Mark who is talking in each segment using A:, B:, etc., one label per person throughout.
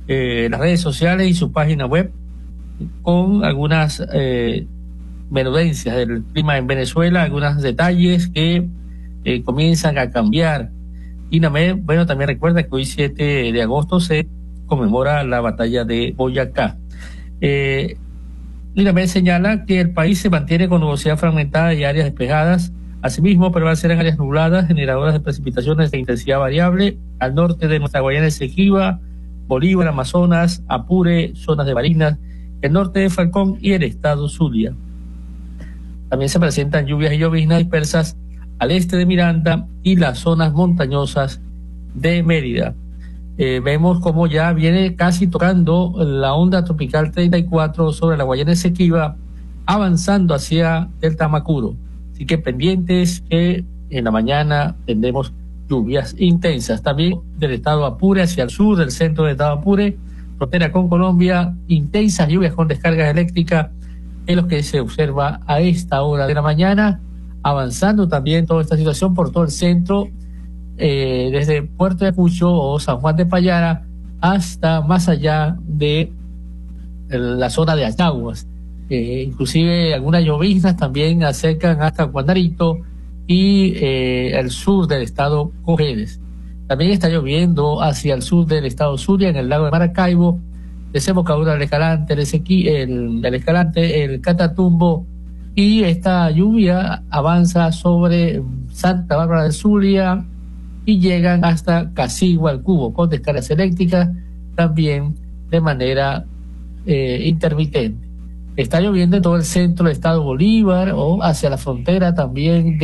A: las redes sociales y su página web con algunas menudencias del clima en Venezuela, algunos detalles que comienzan a cambiar. INAMED, bueno, también recuerda que hoy 7 de agosto se conmemora la batalla de Boyacá. INAMED señala que el país se mantiene con nubosidad fragmentada y áreas despejadas. Asimismo, prevalecen áreas nubladas, generadoras de precipitaciones de intensidad variable al norte de nuestra Guayana Esequiba, Bolívar, Amazonas, Apure, zonas de Barinas, el norte de Falcón y el estado Zulia. También se presentan lluvias y lloviznas dispersas al este de Miranda y las zonas montañosas de Mérida. Vemos como ya viene casi tocando la onda tropical 34 sobre la Guayana Esequiba, avanzando hacia el Tamacuro. Así que pendientes que en la mañana tendremos lluvias intensas. También del estado Apure hacia el sur, del centro del estado Apure, frontera con Colombia, intensas lluvias con descargas eléctricas, es lo que se observa a esta hora de la mañana, avanzando también toda esta situación por todo el centro, desde Puerto de Ayacucho o San Juan de Payara hasta más allá de la zona de Ayaguas. Inclusive algunas lloviznas también acercan hasta Guanarito y el sur del estado Cojedes. También está lloviendo hacia el sur del estado Zulia, en el lago de Maracaibo, desembocadura del Escalante, del Escalante, el Catatumbo, y esta lluvia avanza sobre Santa Bárbara del Zulia y llegan hasta Casigua, el Cubo, con descargas eléctricas también de manera intermitente. Está lloviendo en todo el centro del estado Bolívar o hacia la frontera también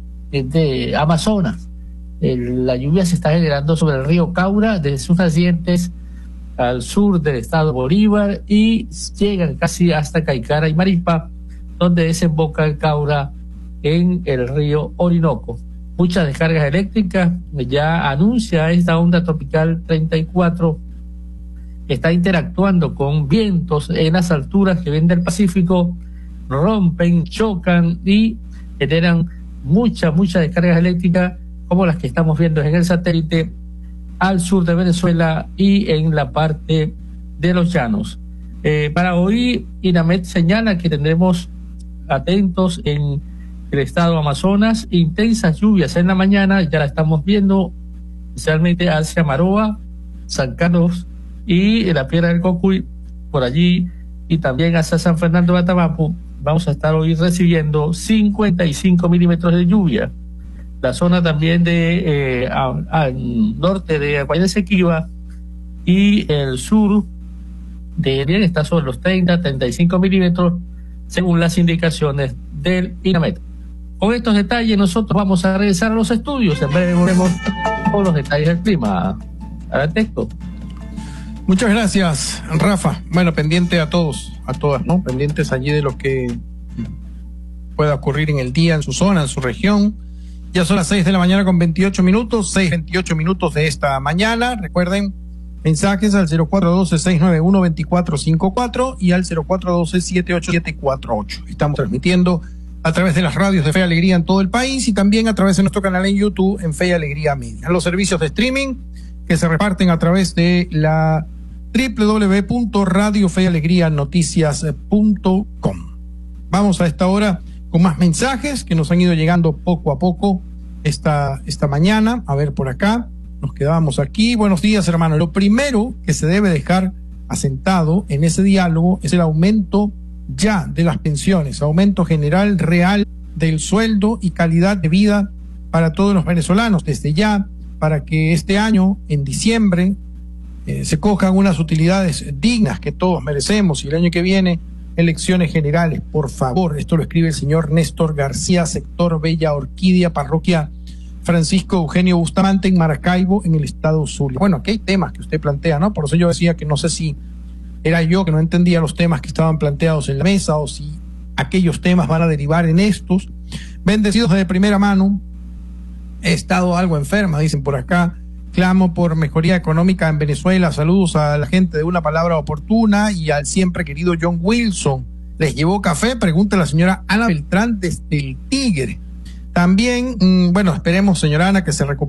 A: de Amazonas. La lluvia se está generando sobre el río Caura, desde sus nacientes al sur del estado Bolívar y llegan casi hasta Caicara y Maripa, donde desemboca el Caura en el río Orinoco. Muchas descargas eléctricas, ya anuncia esta onda tropical 34, está interactuando con vientos en las alturas que vienen del Pacífico, rompen, chocan y generan muchas descargas eléctricas como las que estamos viendo en el satélite al sur de Venezuela y en la parte de los llanos. Para hoy, INAMED señala que tendremos atentos en el estado Amazonas, intensas lluvias en la mañana, ya la estamos viendo, especialmente hacia Maroa, San Carlos y la Piedra del Cocuy, por allí, y también hacia San Fernando de Atabapo. Vamos a estar hoy recibiendo 55 milímetros de lluvia. La zona también de al norte de Guayana Esequiba y el sur de bien está sobre los 35 milímetros, según las indicaciones del INAMED. Con estos detalles nosotros vamos a regresar a los estudios. En breve volvemos con los detalles del clima. Texto.
B: Muchas gracias, Rafa. Bueno, pendiente a todos, a todas, ¿no? Pendientes allí de lo que pueda ocurrir en el día, en su zona, en su región. Ya son las 6 de la mañana con 28 minutos, 6:28 minutos de esta mañana. Recuerden, mensajes al 0412-691-2454 y al 0412-78748. Estamos transmitiendo a través de las radios de Fe y Alegría en todo el país y también a través de nuestro canal en YouTube en Fe y Alegría Media. Los servicios de streaming que se reparten a través de la www.radiofeyalegrianoticias.com. Vamos a esta hora con más mensajes que nos han ido llegando poco a poco esta mañana. A ver, por acá, nos quedábamos aquí. Buenos días, hermano. Lo primero que se debe dejar asentado en ese diálogo es el aumento ya de las pensiones, aumento general real del sueldo y calidad de vida para todos los venezolanos desde ya, para que este año, en diciembre, se cojan unas utilidades dignas que todos merecemos y el año que viene, elecciones generales, por favor. Esto lo escribe el señor Néstor García, sector Bella Orquídea, parroquia Francisco Eugenio Bustamante en Maracaibo, en el estado Zulia. Bueno, aquí hay temas que usted plantea, ¿no? Por eso yo decía que no sé si era yo que no entendía los temas que estaban planteados en la mesa o si aquellos temas van a derivar en estos. Bendecidos de primera mano. He estado algo enferma, dicen por acá. Clamo por mejoría económica en Venezuela. Saludos a la gente de Una Palabra Oportuna y al siempre querido John Wilson. ¿Les llevó café? Pregunta la señora Ana Beltrán desde el Tigre. También, bueno, esperemos, señora Ana, que se recupere